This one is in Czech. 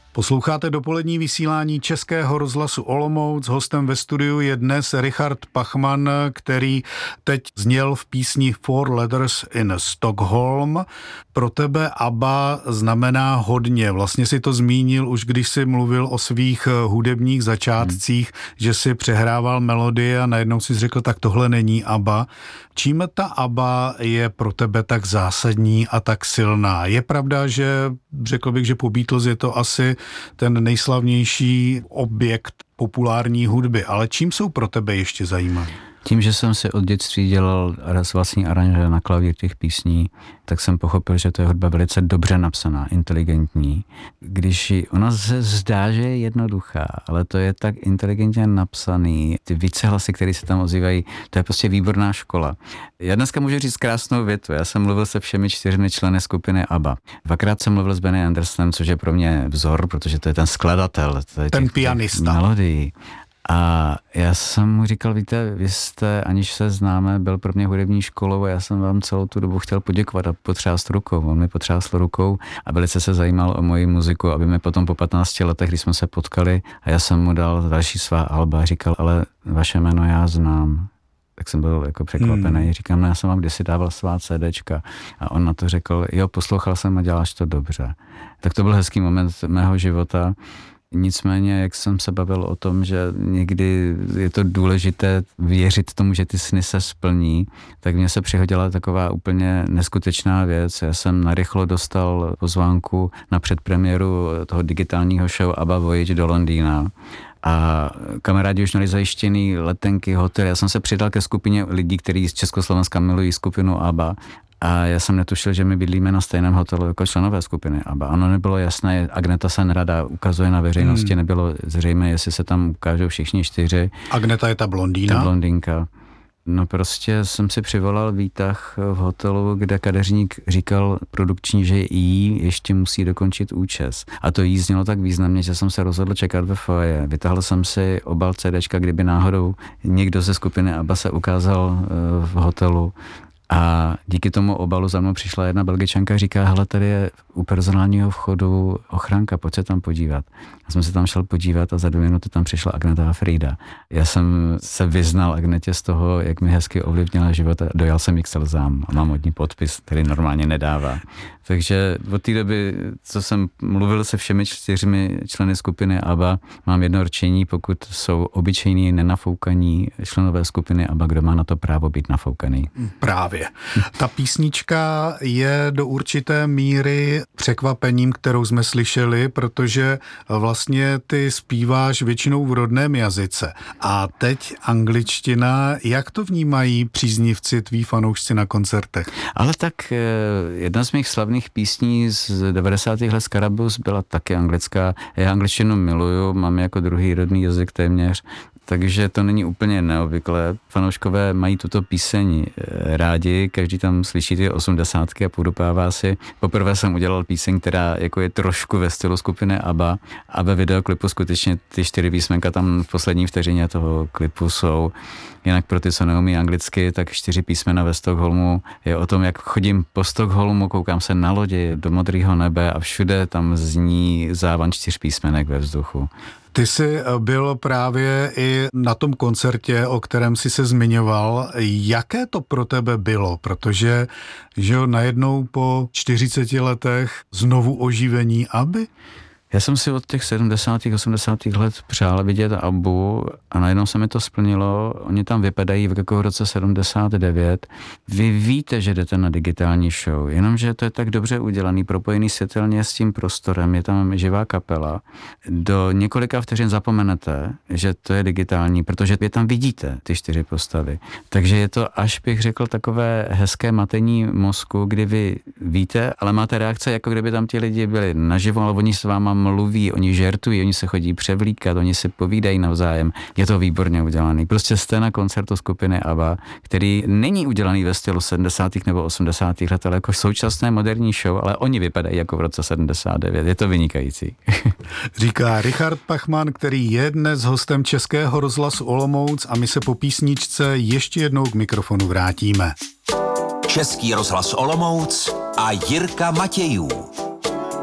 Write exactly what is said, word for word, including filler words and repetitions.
Posloucháte dopolední vysílání Českého rozhlasu Olomouc. Hostem ve studiu je dnes Richard Pachman, který teď zněl v písni Four Letters in Stockholm. Pro tebe ABBA znamená hodně. Vlastně si to zmínil už, když jsi mluvil o svých hudebních začátcích, hmm. že si přehrával melodie a najednou si řekl, tak tohle není ABBA. Čím ta ABBA je pro tebe tak zásadní a tak silná? Je pravda, že řekl bych, že po Beatles je to asi ten nejslavnější objekt populární hudby, ale čím jsou pro tebe ještě zajímavé? Tím, že jsem si od dětství dělal vlastní aranže na klavír těch písní, tak jsem pochopil, že to je hudba velice dobře napsaná, inteligentní. Když ona se zdá, že je jednoduchá, ale to je tak inteligentně napsaný, ty vícehlasy, které se tam ozývají, to je prostě výborná škola. Já dneska můžu říct krásnou větu. Já jsem mluvil se všemi čtyřmi členy skupiny ABBA. Dvakrát jsem mluvil s Benny Andersonem, což je pro mě vzor, protože to je ten skladatel. Ten těch, pianista. Melodií. A já jsem mu říkal, víte, vy jste, aniž se známe, byl pro mě hudební školou a já jsem vám celou tu dobu chtěl poděkovat a potřást rukou. On mi potřásl rukou a velice se zajímal o moji muziku, aby mi potom po patnácti letech, když jsme se potkali a já jsem mu dal další svá alba, říkal, ale vaše jméno já znám. Tak jsem byl jako překvapený. Hmm. Říkám, no já jsem vám kdysi dával svá CDčka. A on na to řekl, jo, poslouchal jsem a děláš to dobře. Tak to byl hezký moment mého života. Nicméně, jak jsem se bavil o tom, že někdy je to důležité věřit tomu, že ty sny se splní, tak mně se přihodila taková úplně neskutečná věc. Já jsem narychlo dostal pozvánku na předpremiéru toho digitálního show ABBA Voyage do Londýna. A kamarádi už měli zajištěný letenky, hotel. Já jsem se přidal ke skupině lidí, kteří z Československa milují skupinu ABBA. A já jsem netušil, že my bydlíme na stejném hotelu jako členové skupiny ABBA. Ano, nebylo jasné, Agneta se nerada ukazuje na veřejnosti, hmm. nebylo zřejmé, jestli se tam ukážou všichni čtyři. Agneta je ta blondýna? Ta blondýnka. No prostě jsem si přivolal výtah v hotelu, kde kadeřník říkal produkční, že jí ještě musí dokončit účes. A to jí znělo tak významně, že jsem se rozhodl čekat ve foyer. Vytáhl jsem si obal CDčka, kdyby náhodou někdo ze skupiny ABBA se ukázal v hotelu. A díky tomu obalu za mnou přišla jedna Belgičanka a říká, hele, tady je u personálního vchodu ochranka, pojď se tam podívat. Já jsem se tam šel podívat a za dvě minuty tam přišla Agneta a Frida. Já jsem se vyznal Agnetě z toho, jak mi hezky ovlivnila život a dojal jsem jí k slzám a mám od ní podpis, který normálně nedává. Takže od té doby, co jsem mluvil se všemi čtyřmi členy skupiny ABBA, mám jedno rčení, pokud jsou obyčejní, nenafoukaní členové skupiny ABBA, kdo má na to právo být nafoukaný. Právě. Ta písnička je do určité míry překvapením, kterou jsme slyšeli, protože vlastně ty zpíváš většinou v rodném jazyce. A teď angličtina, jak to vnímají příznivci, tví fanoušci na koncertech? Ale tak jedna z mých slavných písní z devadesátých let Scarabus byla taky anglická. Já angličtinu miluju, mám jako druhý rodný jazyk téměř. Takže to není úplně neobvyklé. Fanouškové mají tuto píseň rádi, každý tam slyší ty osmdesátky a podupává si. Poprvé jsem udělal píseň, která jako je trošku ve stylu skupiny ABBA a ve videoklipu skutečně ty čtyři písmenka tam v poslední vteřině toho klipu jsou. Jinak pro ty, co neumí anglicky, tak čtyři písmena ve Stockholmu je o tom, jak chodím po Stockholmu, koukám se na lodi do modrého nebe a všude tam zní závan čtyř písmenek ve vzduchu. Ty jsi byl právě i na tom koncertě, o kterém jsi se zmiňoval. Jaké to pro tebe bylo? Protože že najednou po čtyřiceti letech znovu oživení ABBY? Já jsem si od těch sedmdesátých, osmdesátých let přál vidět ABBU a najednou se mi to splnilo. Oni tam vypadají v jako roce sedmdesát devět. Vy víte, že jdete na digitální show, jenomže to je tak dobře udělaný, propojený světelně s tím prostorem, je tam živá kapela. Do několika vteřin zapomenete, že to je digitální, protože vy tam vidíte ty čtyři postavy. Takže je to, až bych řekl, takové hezké matení mozku, kdy vy víte, ale máte reakce, jako kdyby tam ti lidi byli naživo, ale oni s váma mluví, oni žertují, oni se chodí převlíkat, oni si povídají navzájem. Je to výborně udělaný. Prostě jste na koncertu skupiny ABBA, který není udělaný ve stylu sedmdesátých nebo osmdesátých let, ale jako současné moderní show, ale oni vypadají jako v roce sedmdesát devět. Je to vynikající. Říká Richard Pachman, který je dnes hostem Českého rozhlasu Olomouc a my se po písničce ještě jednou k mikrofonu vrátíme. Český rozhlas Olomouc a Jirka Matějů.